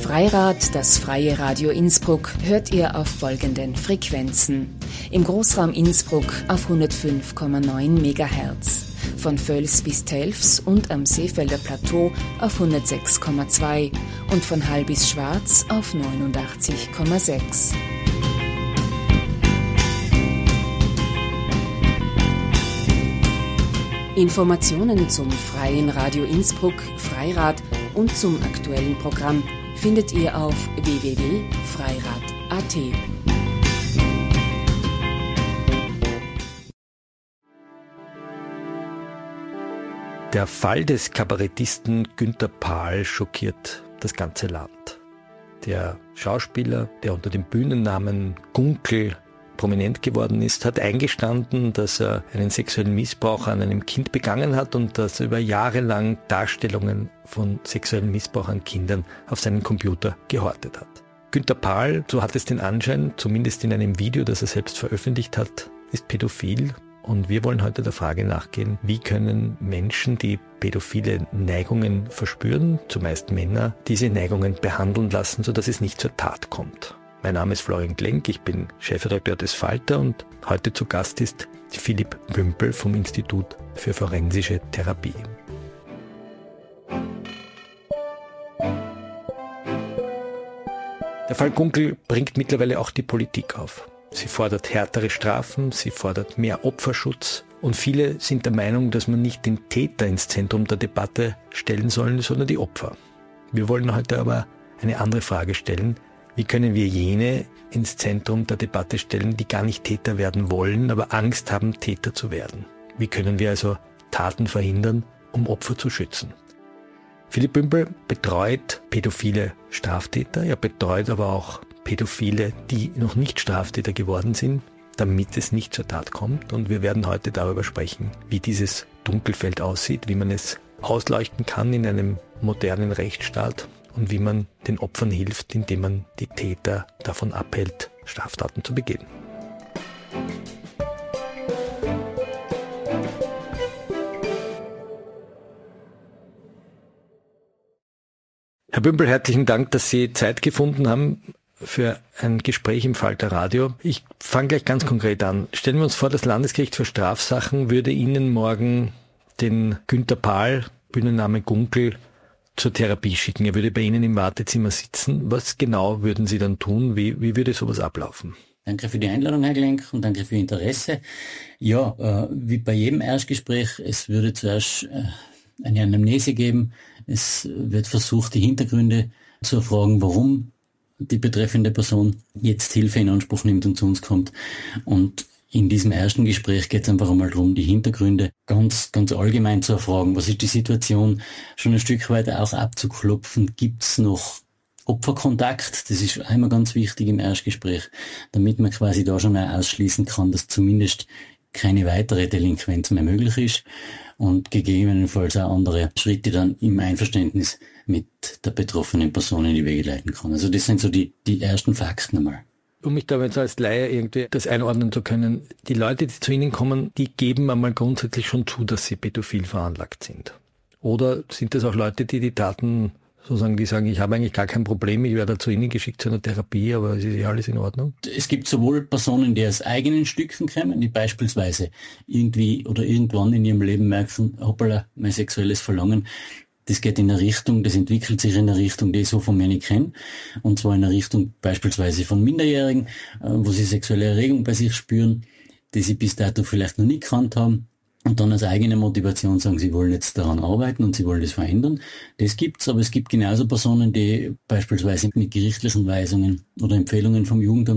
Freirad, das freie Radio Innsbruck, hört ihr auf folgenden Frequenzen. Im Großraum Innsbruck auf 105,9 MHz, von Völs bis Telfs und am Seefelder Plateau auf 106,2 und von Hall bis Schwarz auf 89,6. Informationen zum Freien Radio Innsbruck, Freirad und zum aktuellen Programm findet ihr auf www.freirad.at. Der Fall des Kabarettisten Günter Pahl schockiert das ganze Land. Der Schauspieler, der unter dem Bühnennamen Gunkel prominent geworden ist, hat eingestanden, dass er einen sexuellen Missbrauch an einem Kind begangen hat und dass er über Jahre lang Darstellungen von sexuellem Missbrauch an Kindern auf seinen Computer gehortet hat. Günter Pahl, so hat es den Anschein, zumindest in einem Video, das er selbst veröffentlicht hat, ist pädophil. Und wir wollen heute der Frage nachgehen, wie können Menschen, die pädophile Neigungen verspüren, zumeist Männer, diese Neigungen behandeln lassen, sodass es nicht zur Tat kommt. Mein Name ist Florian Klenk, ich bin Chefredakteur des Falter und heute zu Gast ist Philipp Bümpel vom Institut für forensische Therapie. Der Fall Gunkel bringt mittlerweile auch die Politik auf. Sie fordert härtere Strafen, sie fordert mehr Opferschutz und viele sind der Meinung, dass man nicht den Täter ins Zentrum der Debatte stellen soll, sondern die Opfer. Wir wollen heute aber eine andere Frage stellen. Wie können wir jene ins Zentrum der Debatte stellen, die gar nicht Täter werden wollen, aber Angst haben, Täter zu werden? Wie können wir also Taten verhindern, um Opfer zu schützen? Philipp Bümpel betreut pädophile Straftäter, er betreut aber auch Pädophile, die noch nicht Straftäter geworden sind, damit es nicht zur Tat kommt. Und wir werden heute darüber sprechen, wie dieses Dunkelfeld aussieht, wie man es ausleuchten kann in einem modernen Rechtsstaat und wie man den Opfern hilft, indem man die Täter davon abhält, Straftaten zu begehen. Herr Bümpel, herzlichen Dank, dass Sie Zeit gefunden haben für ein Gespräch im Falter Radio. Ich fange gleich ganz konkret an. Stellen wir uns vor, das Landesgericht für Strafsachen würde Ihnen morgen den Günter Pahl, Bühnenname Gunkel, zur Therapie schicken. Er würde bei Ihnen im Wartezimmer sitzen. Was genau würden Sie dann tun? Wie würde sowas ablaufen? Danke für die Einladung, Herr Klenk, und danke für Ihr Interesse. Ja, wie bei jedem Erstgespräch, es würde zuerst eine Anamnese geben. Es wird versucht, die Hintergründe zu erfragen, warum die betreffende Person jetzt Hilfe in Anspruch nimmt und zu uns kommt. Und in diesem ersten Gespräch geht es einfach einmal darum, die Hintergründe ganz allgemein zu erfragen. Was ist die Situation? Schon ein Stück weit auch abzuklopfen. Gibt es noch Opferkontakt? Das ist einmal ganz wichtig im Erstgespräch, damit man quasi da schon auch ausschließen kann, dass zumindest keine weitere Delinquenz mehr möglich ist und gegebenenfalls auch andere Schritte dann im Einverständnis mit der betroffenen Person in die Wege leiten kann. Also das sind so die ersten Fakten einmal. Um mich da jetzt als Laie irgendwie das einordnen zu können, die Leute, die zu Ihnen kommen, die geben einmal grundsätzlich schon zu, dass sie pädophil veranlagt sind. Oder sind das auch Leute, die Taten sozusagen, die sagen, ich habe eigentlich gar kein Problem, ich werde zu Ihnen geschickt zu einer Therapie, aber es ist ja alles in Ordnung? Es gibt sowohl Personen, die aus eigenen Stücken kommen, die beispielsweise irgendwie oder irgendwann in ihrem Leben merken, hoppala, mein sexuelles Verlangen, das geht in eine Richtung, das entwickelt sich in eine Richtung, die ich so von mir nicht kenne. Und zwar in eine Richtung beispielsweise von Minderjährigen, wo sie sexuelle Erregung bei sich spüren, die sie bis dato vielleicht noch nie gekannt haben. Und dann als eigene Motivation sagen, sie wollen jetzt daran arbeiten und sie wollen das verändern. Das gibt's, aber es gibt genauso Personen, die beispielsweise mit gerichtlichen Weisungen oder Empfehlungen vom Jugendamt